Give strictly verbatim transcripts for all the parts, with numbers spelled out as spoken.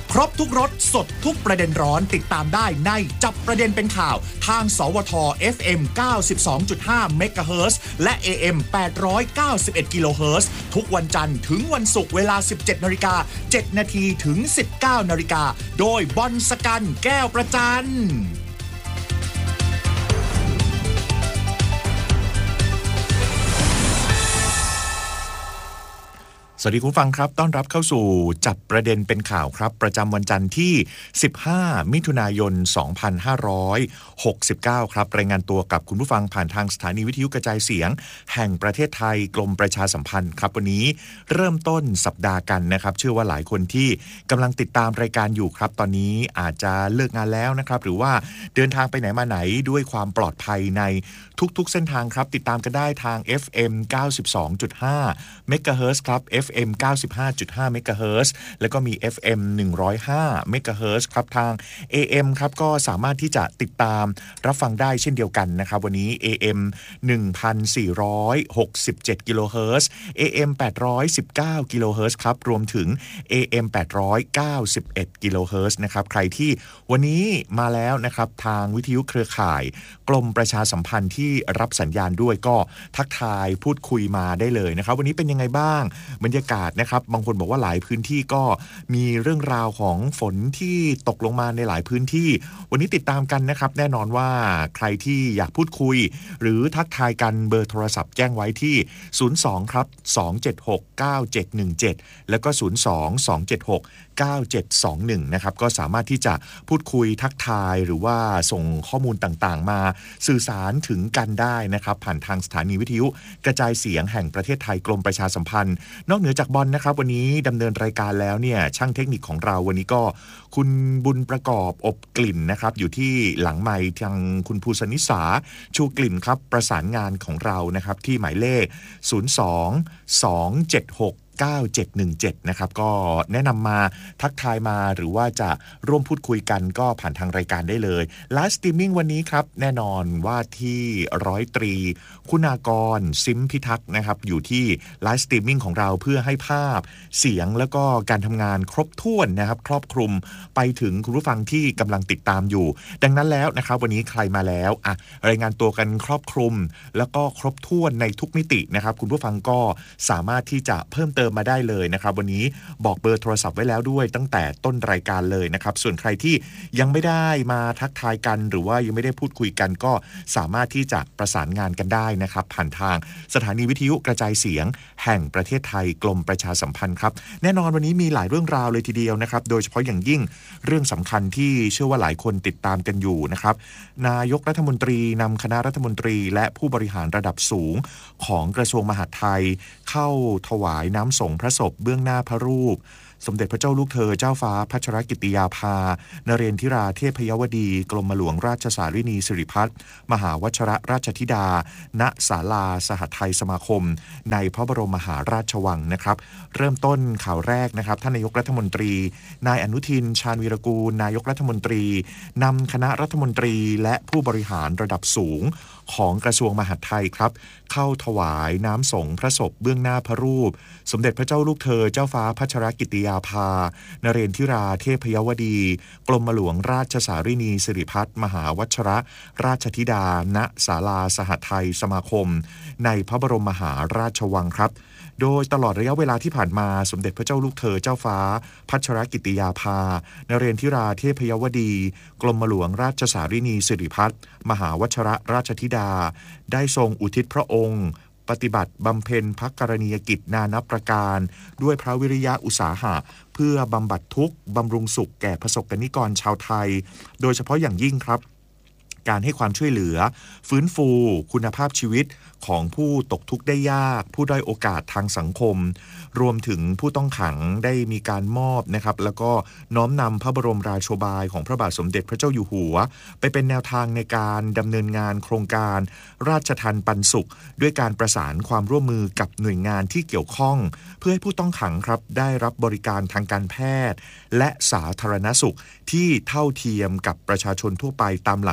ครบทุกรสสดทุกประเด็นร้อนติดตามได้ในจับประเด็นเป็นข่าวทางสวท เอฟ เอ็ม เก้าสิบสองจุดห้า เมกะเฮิรตซ์และ เอ เอ็ม แปดร้อยเก้าสิบเอ็ด กิโลเฮิรตซ์ทุกวันจันทร์ถึงวันศุกร์เวลา สิบเจ็ดนาฬิกาเจ็ดนาทีถึง สิบเก้านาฬิกาโดยบอลสกันแก้วประจันสวัสดีคุณฟังครับต้อนรับเข้าสู่จับประเด็นเป็นข่าวครับประจำวันจันทร์ที่สิบห้ามิถุนายนสองพันห้าร้อยหกสิบเก้าครับรายงานตัวกับคุณผู้ฟังผ่านทางสถานีวิทยุกระจายเสียงแห่งประเทศไทยกรมประชาสัมพันธ์ครับวันนี้เริ่มต้นสัปดาห์กันนะครับเชื่อว่าหลายคนที่กำลังติดตามรายการอยู่ครับตอนนี้อาจจะเลิกงานแล้วนะครับหรือว่าเดินทางไปไหนมาไหนด้วยความปลอดภัยในทุกๆเส้นทางครับติดตามกันได้ทาง เอฟ เอ็ม เก้าสิบสองจุดห้า เมกะเฮิรตซ์ครับ เอฟ เอ็ม เก้าสิบห้าจุดห้า เมกะเฮิรตซ์แล้วก็มี เอฟ เอ็ม หนึ่งร้อยห้า เมกะเฮิรตซ์ครับทาง เอ เอ็ม ครับก็สามารถที่จะติดตามรับฟังได้เช่นเดียวกันนะครับวันนี้ เอ เอ็ม หนึ่งพันสี่ร้อยหกสิบเจ็ด กิโลเฮิรตซ์ เอ เอ็ม แปดร้อยสิบเก้า กิโลเฮิรตซ์ครับรวมถึง เอ เอ็ม แปดร้อยเก้าสิบเอ็ด กิโลเฮิรตซ์นะครับใครที่วันนี้มาแล้วนะครับทางวิทยุเครือข่ายกรมประชาสัมพันธ์ที่รับสัญญาณด้วยก็ทักทายพูดคุยมาได้เลยนะครับวันนี้เป็นยังไงบ้างบรรยากาศนะครับบางคนบอกว่าหลายพื้นที่ก็มีเรื่องราวของฝนที่ตกลงมาในหลายพื้นที่วันนี้ติดตามกันนะครับแน่นอนว่าใครที่อยากพูดคุยหรือทักทายกันเบอร์โทรศัพท์แจ้งไว้ที่ศูนย์สองครับสองเจ็ดหก เก้าเจ็ดหนึ่งเจ็ดแล้วก็ศูนย์สอง สองเจ็ดหก เก้าเจ็ดสองหนึ่งนะครับก็สามารถที่จะพูดคุยทักทายหรือว่าส่งข้อมูลต่างๆมาสื่อสารถึงกันได้นะครับผ่านทางสถานีวิทยุกระจายเสียงแห่งประเทศไทยกรมประชาสัมพันธ์นอกเหนือจากบอลนะครับวันนี้ดำเนินรายการแล้วเนี่ยช่างเทคนิคของเราวันนี้ก็คุณบุญประกอบอบกลิ่นนะครับอยู่ที่หลังไมค์ทางคุณภูสนิสาชูกลิ่นครับประสานงานของเรานะครับที่หมายเลขศูนย์สอง สองเจ็ดหก เก้าเจ็ดหนึ่งเจ็ดนะครับก็แนะนำมาทักทายมาหรือว่าจะร่วมพูดคุยกันก็ผ่านทางรายการได้เลยไลฟ์สตรีมมิ่งวันนี้ครับแน่นอนว่าที่ร้อยตรีคุณากรซิมพิทักษ์นะครับอยู่ที่ไลฟ์สตรีมมิ่งของเราเพื่อให้ภาพเสียงแล้วก็การทำงานครบถ้วนนะครับครอบคลุมไปถึงคุณผู้ฟังที่กำลังติดตามอยู่ดังนั้นแล้วนะครับวันนี้ใครมาแล้วอ่ะรายงานตัวกันครอบคลุมแล้วก็ครบถ้วนในทุกมิตินะครับคุณผู้ฟังก็สามารถที่จะเพิ่มเติมมาได้เลยนะครับวันนี้บอกเบอร์โทรศัพท์ไว้แล้วด้วยตั้งแต่ต้นรายการเลยนะครับส่วนใครที่ยังไม่ได้มาทักทายกันหรือว่ายังไม่ได้พูดคุยกันก็สามารถที่จะประสานงานกันได้นะครับผ่านทางสถานีวิทยุกระจายเสียงแห่งประเทศไทยกรมประชาสัมพันธ์ครับแน่นอนวันนี้มีหลายเรื่องราวเลยทีเดียวนะครับโดยเฉพาะอย่างยิ่งเรื่องสำคัญที่เชื่อว่าหลายคนติดตามกันอยู่นะครับนายกรัฐมนตรีนำคณะรัฐมนตรีและผู้บริหารระดับสูงของกระทรวงมหาดไทยเข้าถวายน้ำสงพระศพเบื้องหน้าพระรูปสมเด็จพระเจ้าลูกเธอเจ้าฟ้าพัชรกิติยาภานเรนทิราเทพยวดีกรมหลวงราชสารินีสิริพัฒน์มหาวชรราชธิดาณศาลาสหไทยสมาคมในพระบรมมหาราชวังนะครับเริ่มต้นข่าวแรกนะครับท่านนายกรัฐมนตรีนายอนุทินชาญวีรกูลนายกรัฐมนตรีนำคณะรัฐมนตรีและผู้บริหารระดับสูงของกระทรวงมหาดไทยครับเข้าถวายน้ำสงพระศพเบื้องหน้าพระรูปสมเด็จพระเจ้าลูกเธอเจ้าฟ้าพัชรกิติยาภานเรนทิราเทพยวดีกรมหลวงราชสารินีสิริพัฒน์มหาวชรราชธิดาณศาลาสหไทยสมาคมในพระบรมมหาราชวังครับโดยตลอดระยะเวลาที่ผ่านมาสมเด็จพระเจ้าลูกเธอเจ้าฟ้าพัชรกิติยาภานเรนทิราเทพยวดีกรมหลวงราชสารินีสิริพัฒน์มหาวชรราชธิดาได้ทรงอุทิศพระองค์ปฏิบัติบำเพ็ญพระกรณียกิจนานับประการด้วยพระวิริยะอุตสาหะเพื่อบำบัดทุกข์บำรุงสุขแก่ประสบกนิกรชาวไทยโดยเฉพาะอย่างยิ่งครับการให้ความช่วยเหลือฟื้นฟูคุณภาพชีวิตของผู้ตกทุกข์ได้ยากผู้ด้อยโอกาสทางสังคมรวมถึงผู้ต้องขังได้มีการมอบนะครับแล้วก็น้อมนำพระบรมราโชบายของพระบาทสมเด็จพระเจ้าอยู่หัวไปเป็นแนวทางในการดำเนินงานโครงการราชทัณฑ์ปันสุขด้วยการประสานความร่วมมือกับหน่วยงานที่เกี่ยวข้องเพื่อให้ผู้ต้องขังครับได้รับบริการทางการแพทย์และสาธารณสุขที่เท่าเทียมกับประชาชนทั่วไปตามหลักมนุษ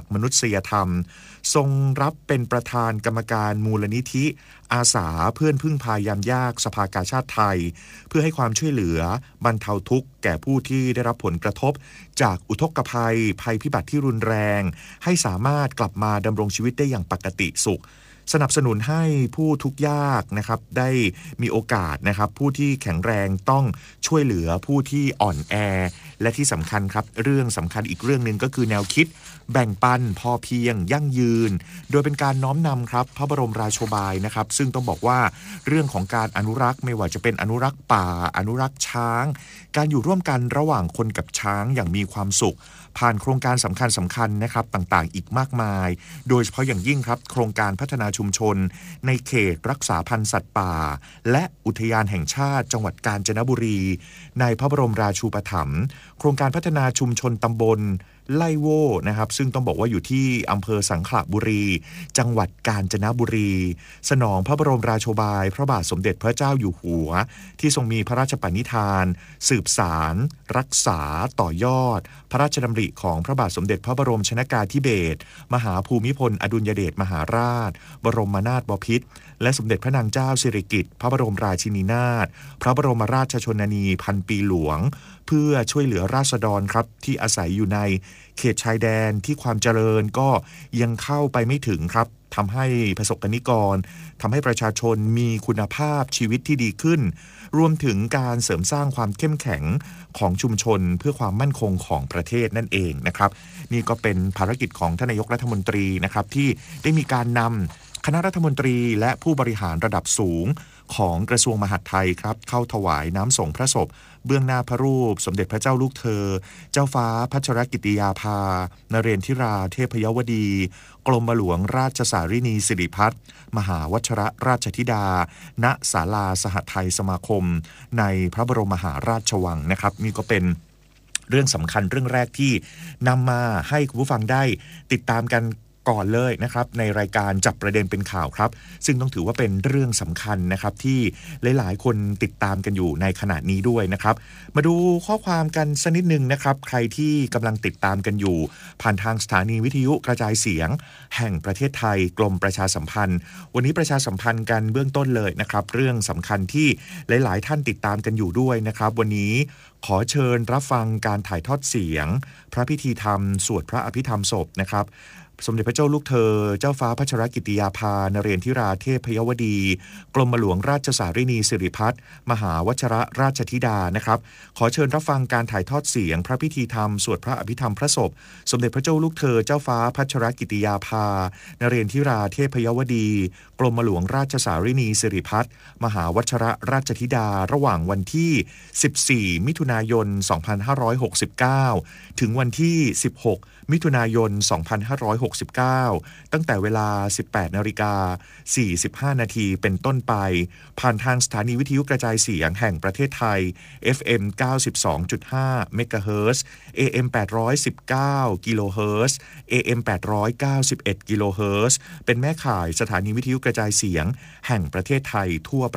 ษยธรรมทรงรับเป็นประธานกรรมการมูลนิธิอาสาเพื่อนพึ่งพายามยากสภากาชาดไทยเพื่อให้ความช่วยเหลือบรรเทาทุกข์แก่ผู้ที่ได้รับผลกระทบจากอุทกภัยภัยพิบัติที่รุนแรงให้สามารถกลับมาดำรงชีวิตได้อย่างปกติสุขสนับสนุนให้ผู้ทุกข์ยากนะครับได้มีโอกาสนะครับผู้ที่แข็งแรงต้องช่วยเหลือผู้ที่อ่อนแอและที่สำคัญครับเรื่องสำคัญอีกเรื่องนึงก็คือแนวคิดแบ่งปันพอเพียงยั่งยืนโดยเป็นการน้อมนำครับพระบรมราโชบายนะครับซึ่งต้องบอกว่าเรื่องของการอนุรักษ์ไม่ว่าจะเป็นอนุรักษ์ป่าอนุรักษ์ช้างการอยู่ร่วมกันระหว่างคนกับช้างอย่างมีความสุขผ่านโครงการสำคัญสำคัญนะครับต่างๆอีกมากมายโดยเฉพาะอย่างยิ่งครับโครงการพัฒนาชุมชนในเขตรักษาพันธุ์สัตว์ป่าและอุทยานแห่งชาติจังหวัดกาญจนบุรีในพระบรมราชูปถัมภ์โครงการพัฒนาชุมชนตำบลไล่โว่นะครับซึ่งต้องบอกว่าอยู่ที่อำเภอสังขละบุรีจังหวัดกาญจนบุรีสนองพระบรมราโชบายพระบาทสมเด็จพระเจ้าอยู่หัวที่ทรงมีพระราชปณิธานสืบสารรักษาต่อยอดพระราชดำริของพระบาทสมเด็จพระบรมชนกาธิเบศรมหาภูมิพลอดุลยเดชมหาราชบรมนาถบพิตรและสมเด็จพระนางเจ้าสิริกิติ์พระบรมราชินีนาถพระบรมราชชนนีพันปีหลวงเพื่อช่วยเหลือราษฎรครับที่อาศัยอยู่ในเขตชายแดนที่ความเจริญก็ยังเข้าไปไม่ถึงครับทำให้ประสบกนิกรทำให้ประชาชนมีคุณภาพชีวิตที่ดีขึ้นรวมถึงการเสริมสร้างความเข้มแข็งของชุมชนเพื่อความมั่นคงของประเทศนั่นเองนะครับนี่ก็เป็นภารกิจของท่านนายกรัฐมนตรีนะครับที่ได้มีการนำคณะรัฐมนตรีและผู้บริหารระดับสูงของกระทรวงมหาดไทยครับเข้าถวายน้ำส่งพระศพเบื้องหน้าพระรูปสมเด็จพระเจ้าลูกเธอเจ้าฟ้าพัชรกิติยาภานเรนทิราเทพยวดีกรมหลวงราชสารินีสิริพัฒน์มหาวชรราชธิดาณศาลาสหไทยสมาคมในพระบรมมหาราชวังนะครับนี่ก็เป็นเรื่องสำคัญเรื่องแรกที่นำมาให้คุณผู้ฟังได้ติดตามกันก่อนเลยนะครับในรายการจับประเด็นเป็นข่าวครับซึ่งต้องถือว่าเป็นเรื่องสำคัญนะครับที่หลายๆคนติดตามกันอยู่ในขณะนี้ด้วยนะครับมาดูข้อความกันสักนิดนึงนะครับใครที่กำลังติดตามกันอยู่ผ่านทางสถานีวิทยุกระจายเสียงแห่งประเทศไทยกรมประชาสัมพันธ์วันนี้ประชาสัมพันธ์กันเบื้องต้นเลยนะครับเรื่องสำคัญที่หลายๆท่านติดตามกันอยู่ด้วยนะครับวันนี้ขอเชิญรับฟังการถ่ายทอดเสียงพระพิธีธรรมสวดพระอภิธรรมศพนะครับสมเด็จพระเจ้าลูกเธอเจ้าฟ้าพัชรกิติยาภานเรนทิราเทพยวดีกรมหลวงราชสารินีสิริพัฒน์มหาวชรราชธิดานะครับขอเชิญรับฟังการถ่ายทอดเสียงพระพิธีธรรมสวดพระอภิธรรมพระศพสมเด็จพระเจ้าลูกเธอเจ้าฟ้าพัชรกิติยาภานเรนทิราเทพยวดีกรมหลวงราชสารินีสิริพัฒน์มหาวชรราชธิดาระหว่างวันที่สิบสี่มิถุนายนสองพันห้าร้อยหกสิบเก้าถึงวันที่สิบหกมิถุนายนสองพันห้าร้อยหกสิบเก้าตั้งแต่เวลา สิบแปดนาฬิกาสี่สิบห้านาทีเป็นต้นไปผ่านทางสถานีวิทยุกระจายเสียงแห่งประเทศไทย เอฟ เอ็ม เก้าสิบสองจุดห้า เมกะเฮิรตซ์ เอ เอ็ม แปดร้อยสิบเก้า กิโลเฮิรตซ์ เอ เอ็ม แปดร้อยเก้าสิบเอ็ด กิโลเฮิรตซ์เป็นแม่ข่ายสถานีวิทยุกระจายเสียงแห่งประเทศไทยทั่ว